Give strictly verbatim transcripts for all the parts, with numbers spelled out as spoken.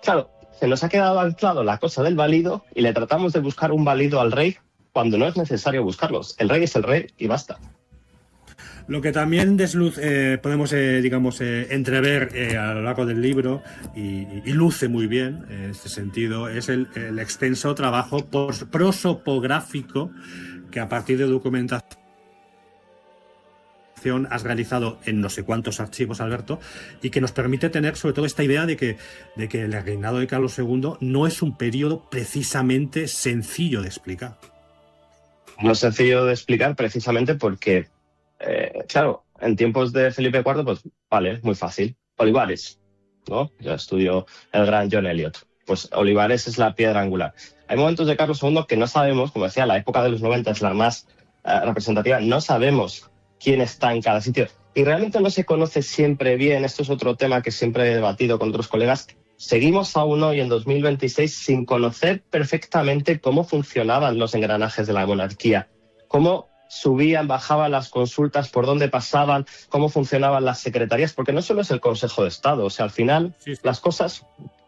claro, se nos ha quedado anclado la cosa del válido y le tratamos de buscar un válido al rey cuando no es necesario buscarlos. El rey es el rey y basta. Lo que también desluz, eh, podemos, eh, digamos, eh, entrever eh, a lo largo del libro y, y luce muy bien en este sentido es el, el extenso trabajo prosopográfico que a partir de documentación has realizado en no sé cuántos archivos, Alberto, y que nos permite tener sobre todo esta idea de que, de que el reinado de Carlos segundo no es un periodo precisamente sencillo de explicar. No es sencillo de explicar precisamente porque Eh, claro, en tiempos de Felipe cuarto, pues vale, muy fácil. Olivares, ¿no? Yo estudio el gran John Eliot. Pues Olivares es la piedra angular. Hay momentos de Carlos segundo que no sabemos, como decía, la época de los noventa es la más eh, representativa, no sabemos quién está en cada sitio. Y realmente no se conoce siempre bien, esto es otro tema que siempre he debatido con otros colegas. Seguimos aún hoy, en dos mil veintiséis, sin conocer perfectamente cómo funcionaban los engranajes de la monarquía. Cómo subían, bajaban las consultas, por dónde pasaban, cómo funcionaban las secretarías, porque no solo es el Consejo de Estado, o sea, al final sí, sí. las cosas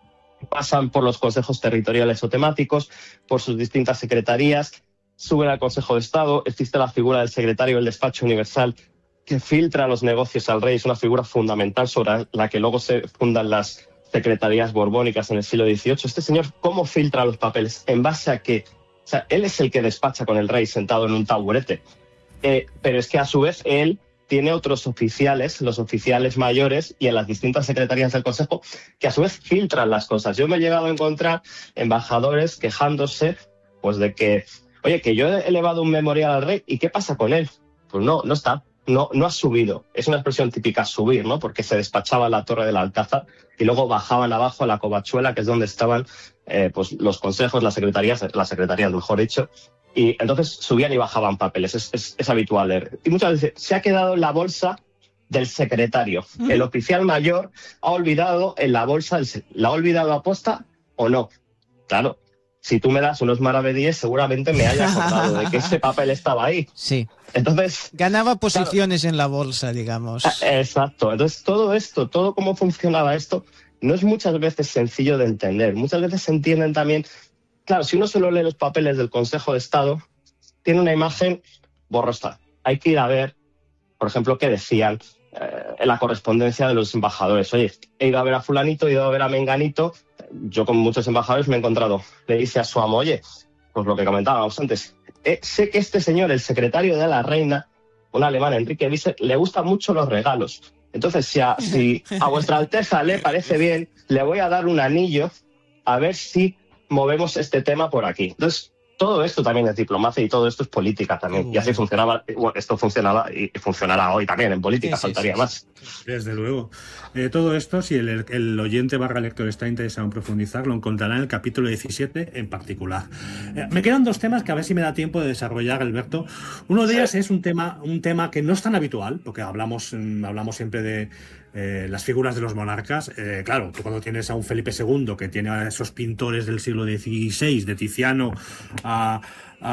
pasan por los consejos territoriales o temáticos, por sus distintas secretarías, suben al Consejo de Estado, existe la figura del secretario del despacho universal que filtra los negocios al rey, es una figura fundamental sobre la que luego se fundan las secretarías borbónicas en el siglo dieciocho. Este señor, ¿cómo filtra los papeles? ¿En base a qué? O sea, él es el que despacha con el rey sentado en un taburete. Eh, pero es que a su vez él tiene otros oficiales, los oficiales mayores y en las distintas secretarías del Consejo, que a su vez filtran las cosas. Yo me he llegado a encontrar embajadores quejándose pues de que, oye, que yo he elevado un memorial al rey, ¿y qué pasa con él? Pues no, no está, no, no ha subido. Es una expresión típica, subir, ¿no? Porque se despachaba en la torre del Alcázar y luego bajaban abajo a la covachuela, que es donde estaban eh, pues los consejos, las secretarías, las secretarías, mejor dicho, y entonces subían y bajaban papeles, es, es, es habitual leer. Y muchas veces se ha quedado en la bolsa del secretario. Mm. El oficial mayor ha olvidado en la bolsa, del, ¿la ha olvidado aposta o no? Claro. Si tú me das unos maravedíes, seguramente me haya acordado de que ese papel estaba ahí. Sí. Entonces, ganaba posiciones claro, en la bolsa, digamos. Exacto. Entonces, todo esto, todo cómo funcionaba esto, no es muchas veces sencillo de entender. Muchas veces se entienden también. Claro, si uno solo lee los papeles del Consejo de Estado, tiene una imagen borrosa. Hay que ir a ver, por ejemplo, qué decían eh, en la correspondencia de los embajadores. Oye, he ido a ver a fulanito, he ido a ver a menganito. Yo con muchos embajadores me he encontrado. Le dice a su amo, oye, pues lo que comentábamos antes, eh, sé que este señor, el secretario de la reina, un alemán, Enrique Wiese, le gustan mucho los regalos. Entonces, si a, si a vuestra Alteza le parece bien, le voy a dar un anillo a ver si movemos este tema por aquí. Entonces, todo esto también es diplomacia y todo esto es política también. Uh, y así funcionaba, bueno, esto funcionaba y funcionará hoy también en política, sí, faltaría sí, sí, más. Desde luego. Eh, todo esto, si el, el oyente barra lector está interesado en profundizar, lo encontrará en el capítulo diecisiete en particular. Eh, me quedan dos temas que a ver si me da tiempo de desarrollar, Alberto. Uno de ellos sí. es un tema, un tema que no es tan habitual, porque hablamos, hablamos siempre de Eh, las figuras de los monarcas. Eh, claro, tú cuando tienes a un Felipe segundo que tiene a esos pintores del siglo dieciséis, de Tiziano a,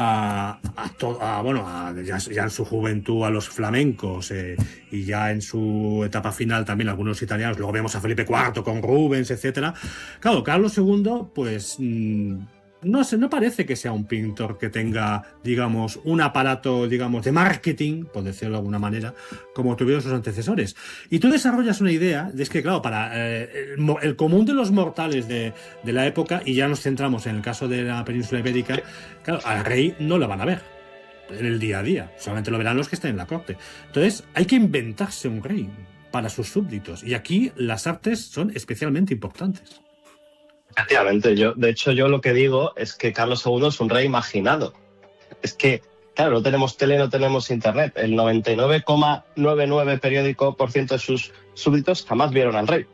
a, a, to, a bueno, a, ya, ya en su juventud a los flamencos eh, y ya en su etapa final también algunos italianos, luego vemos a Felipe cuarto con Rubens, etcétera. Claro, Carlos segundo, pues mmm, no sé, no parece que sea un pintor que tenga, digamos, un aparato, digamos, de marketing, por decirlo de alguna manera, como tuvieron sus antecesores. Y tú desarrollas una idea, de es que, claro, para eh, el, el común de los mortales de, de la época, y ya nos centramos en el caso de la península ibérica, claro, al rey no lo van a ver en el día a día, solamente lo verán los que estén en la corte. Entonces, hay que inventarse un rey para sus súbditos, y aquí las artes son especialmente importantes. Efectivamente, yo, de hecho yo lo que digo es que Carlos segundo es un rey imaginado. Es que, claro, no tenemos tele, no tenemos internet. El noventa y nueve coma noventa y nueve por ciento de sus súbditos jamás vieron al rey.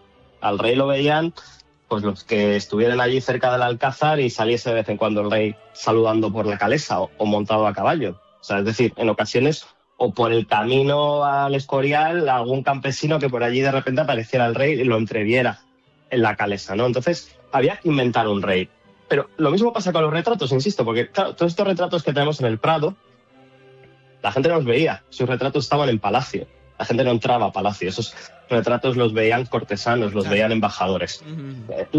Al rey lo veían pues los que estuvieran allí cerca del Alcázar y saliese de vez en cuando el rey saludando por la calesa o, o montado a caballo. O sea, es decir, en ocasiones o por el camino al Escorial, algún campesino que por allí de repente apareciera el rey y lo entreviera en la calesa, ¿no? Entonces, había que inventar un rey. Pero lo mismo pasa con los retratos, insisto, porque claro, todos estos retratos que tenemos en el Prado, la gente no los veía, sus retratos estaban en palacio, la gente no entraba a palacio, esos retratos los veían cortesanos, los veían embajadores. Uh-huh.